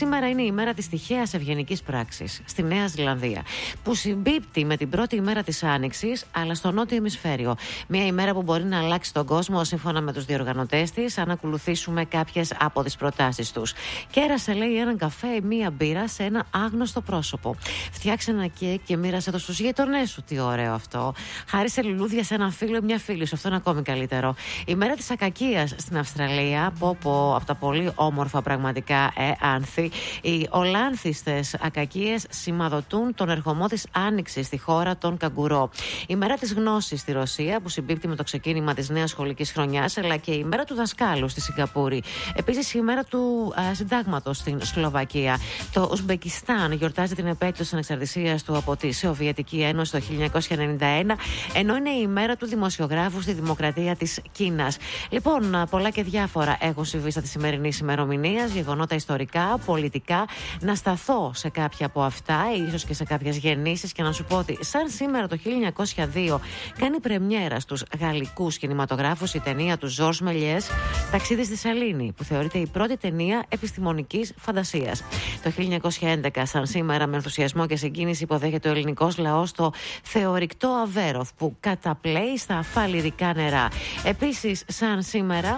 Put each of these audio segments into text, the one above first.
σήμερα είναι η ημέρα της τυχαίας ευγενικής πράξης στη Νέα Ζηλανδία, που συμπίπτει με την πρώτη ημέρα της Άνοιξης, αλλά στο νότιο ημισφαίριο. Μια ημέρα που μπορεί να αλλάξει τον κόσμο σύμφωνα με τους διοργανωτές της, αν ακολουθήσουμε κάποιες από τις προτάσεις τους. Κέρασε, λέει, έναν καφέ ή μία μπύρα σε ένα άγνωστο πρόσωπο. Φτιάξε ένα κέικ και μοίρασε το στους γειτονές σου. Τι ωραίο αυτό. Χάρισε λουλούδια σε ένα φίλο ή μια φίλη σου. Αυτό είναι ακόμη καλύτερο. Η μέρα της ακακίας στην Αυστραλία, από τα πολύ όμορφα πραγματικά άνθη. Οι ολάνθιστες ακακίες σημαδοτούν τον ερχομό της άνοιξης στη χώρα των καγκουρό. Η μέρα της γνώσης στη Ρωσία, που συμπίπτει με το ξεκίνημα της νέας σχολικής χρονιάς, αλλά και η μέρα του δασκάλου στη Σιγκαπούρη. Επίσης η μέρα του συντάγματος στην Σλοβακία. Το Ουσμπεκιστάν γιορτάζει την επέτειο της ανεξαρτησίας του από τη Σοβιετική Ένωση το 1991, ενώ είναι η μέρα του δημοσιογράφου στη Δημοκρατία της Κίνας. Λοιπόν, πολλά και διάφορα έχουν συμβεί στα τη σημερινή ημερομηνία, γεγονότα ιστορικά, πολιτικά. Να σταθώ σε κάποια από αυτά, ίσως και σε κάποιες γεννήσεις, και να σου πω ότι σαν σήμερα το 1902 κάνει πρεμιέρα στους γαλλικούς κινηματογράφους η ταινία του Ζορζ Μελιές, Ταξίδι στη Σαλήνη, που θεωρείται η πρώτη ταινία επιστημονικής φαντασίας. Το 1911, σαν σήμερα, με ενθουσιασμό και συγκίνηση υποδέχεται ο ελληνικός λαός το θεωρικτό Αβέροφ, που καταπλέει στα αφαλιρικά νερά. Επίσης, σαν σήμερα,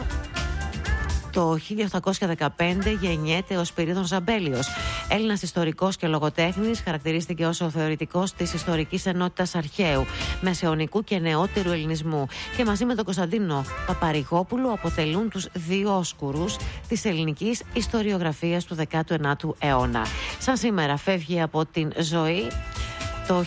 το 1815 γεννιέται ο Σπυρίδων Ζαμπέλιος, Έλληνας ιστορικός και λογοτέχνης, χαρακτηρίστηκε ως ο θεωρητικός της ιστορικής ενότητας αρχαίου, μεσαιωνικού και νεότερου ελληνισμού, και μαζί με τον Κωνσταντίνο Παπαρηγόπουλο αποτελούν τους διόσκουρους της ελληνικής ιστοριογραφίας του 19ου αιώνα. Σαν σήμερα φεύγει από την ζωή το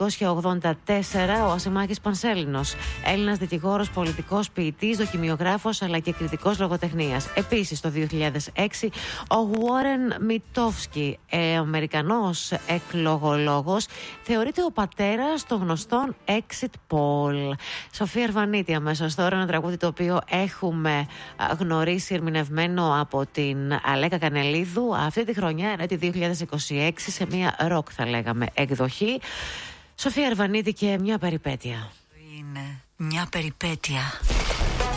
1984 ο Ασημάκης Πανσέλινος, Έλληνας δικηγόρος, πολιτικός, ποιητής, δοκιμιογράφος αλλά και κριτικός λογοτεχνίας. Επίσης το 2006 ο Warren Μιτόφσκι, Αμερικανός εκλογολόγος, θεωρείται ο πατέρας των γνωστών exit poll. Σοφία Αρβανίτη αμέσως τώρα, ένα τραγούδι το οποίο έχουμε γνωρίσει ερμηνευμένο από την Αλέκα Κανελίδου αυτή τη χρονιά, τη 2026, σε μια ροκ θα λέγαμε εκδοχή. Σοφία Αρβανίτη και μια περιπέτεια. Είναι μια περιπέτεια.